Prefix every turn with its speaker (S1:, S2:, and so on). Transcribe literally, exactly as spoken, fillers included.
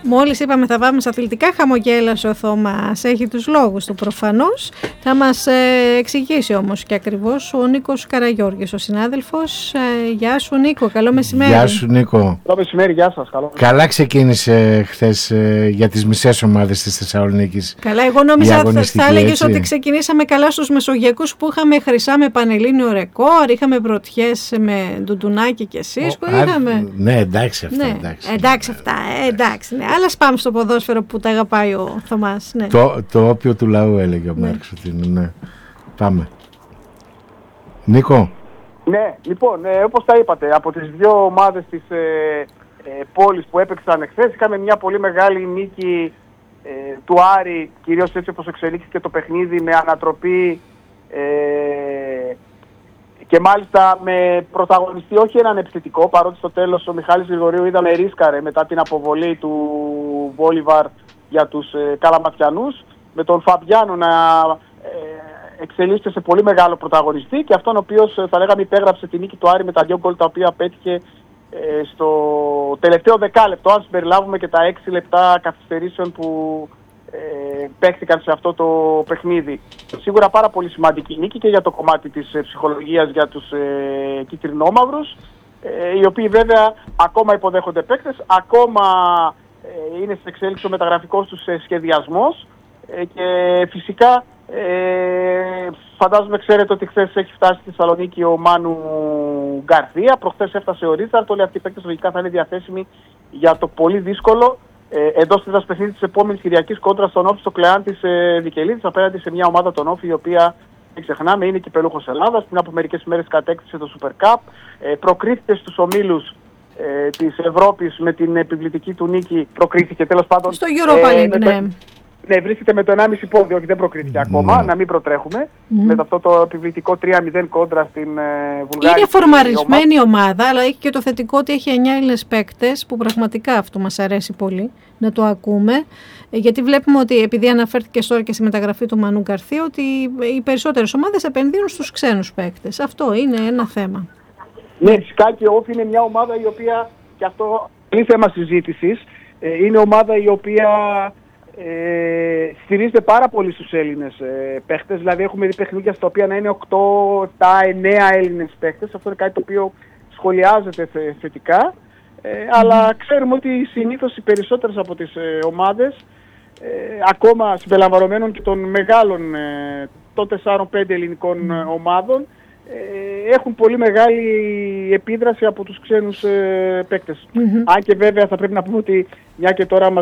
S1: Μόλις είπαμε θα πάμε στα αθλητικά, χαμογέλασε ο Θωμάς. Έχει τους λόγους του προφανώς. Θα μας ε, εξηγήσει όμως και ακριβώς ο Νίκος Καραγιώργης, ο συνάδελφος. Ε, γεια σου Νίκο, καλό μεσημέρι.
S2: Γεια σου Νίκο.
S3: Καλό μεσημέρι, γεια σας. Καλό.
S2: Καλά ξεκίνησε χθες ε, για τις μισές ομάδες της Θεσσαλονίκης.
S1: Καλά, εγώ νόμιζα θα, θα έλεγες ότι ξεκινήσαμε καλά στους Μεσογειακούς που είχαμε χρυσά με πανελλήνιο ρεκόρ, είχαμε πρωτιές με Ντουντουνάκη και Σίσκο. Είχαμε...
S2: Ναι, εντάξει αυτά.
S1: Ναι,
S2: εντάξει,
S1: εντάξει αυτά, ε, εντάξει. Ναι. Αλλά πάμε στο ποδόσφαιρο που τα αγαπάει ο Θωμάς. Ναι.
S2: Το, το όπιο του λαού έλεγε ο ναι. Μάρξ ότι είναι. Ναι. Πάμε. Νίκο.
S3: Ναι, λοιπόν, ε, όπως τα είπατε, από τις δύο ομάδες της ε, ε, πόλης που έπαιξαν εχθές, είχαμε μια πολύ μεγάλη νίκη ε, του Άρη, κυρίως έτσι όπως εξελίχθηκε το παιχνίδι, με ανατροπή ε, και μάλιστα με πρωταγωνιστή όχι έναν επιθετικό, παρότι στο τέλος ο Μιχάλης Γρηγορίου είδαμε ρίσκαρε μετά την αποβολή του Βόλιβαρ για τους ε, Καλαματιανούς, με τον Φαμπιάνο να ε, εξελίσσεται σε πολύ μεγάλο πρωταγωνιστή και αυτόν ο οποίος ε, θα λέγαμε υπέγραψε τη νίκη του Άρη με τα δύο γκολ τα οποία πέτυχε ε, στο τελευταίο δεκάλεπτο, αν συμπεριλάβουμε και τα έξι λεπτά καθυστερήσεων που ε, παίχτηκαν σε αυτό το παιχνίδι. Σίγουρα πάρα πολύ σημαντική νίκη και για το κομμάτι της ε, ψυχολογίας για τους ε, κίτρινόμαυρους, ε, οι οποίοι βέβαια ακόμα υποδέχονται παίκτες, ακόμα ε, είναι στην εξέλιξη ο μεταγραφικός τους ε, σχεδιασμός ε, και φυσικά ε, φαντάζομαι ξέρετε ότι χθες έχει φτάσει στη Θεσσαλονίκη ο Μάνου Γκαρθία, προχθές έφτασε ο Ρίτσαρτ, όλοι αυτοί οι παίκτες λογικά θα είναι διαθέσιμοι για το πολύ δύσκολο Ε, εντός της παιχνίδι της επόμενης Κυριακής κόντρα στον Όφη στο Κλεάν της ε, Βικελίδης απέναντι σε μια ομάδα των Όφη η οποία, δεν ξεχνάμε, είναι κυπελούχος Ελλάδας. Πριν από μερικές μέρες κατέκτησε το Super Cup, ε, προκρίθηκε στους ομίλους ε, της Ευρώπης με την επιβλητική του νίκη, προκρίθηκε τέλος πάντων.
S1: Στο Europa League,
S3: ε,
S1: ναι.
S3: Ναι, βρίσκεται με το ενάμιση πόδι, όχι δεν προκρίθηκε mm. ακόμα, να μην προτρέχουμε. Mm. Με αυτό το επιβλητικό τρία μηδέν κόντρα στην ε, Βουλγαρία.
S1: Είναι φορμαρισμένη ομάδα. ομάδα, αλλά έχει και το θετικό ότι έχει εννιά Έλληνες παίκτες, που πραγματικά αυτό μας αρέσει πολύ να το ακούμε. Γιατί βλέπουμε ότι, επειδή αναφέρθηκε τώρα και στη μεταγραφή του Μανού Γκαρθία, ότι οι περισσότερες ομάδες επενδύουν στους ξένους παίκτες. Αυτό είναι ένα θέμα.
S3: Ναι, φυσικά και ο Όφη είναι μια ομάδα η οποία, και αυτό είναι θέμα συζήτησης, είναι ομάδα η οποία Ε, στηρίζεται πάρα πολύ στους Έλληνες ε, παίχτες, δηλαδή έχουμε δει παιχνίδια στα οποία να είναι οκτώ, επτά, εννέα Έλληνες παίχτες, αυτό είναι κάτι το οποίο σχολιάζεται θε, θετικά, ε, mm. αλλά ξέρουμε ότι συνήθως οι περισσότερες από τις ε, ομάδες, ε, ακόμα συμπεριλαμβανομένων και των μεγάλων, ε, των τεσσάρων πέντε ελληνικών ε, ομάδων, ε, έχουν πολύ μεγάλη επίδραση από τους ξένους ε, παίκτες. Mm-hmm. Αν και βέβαια θα πρέπει να πούμε ότι μια και τώρα μας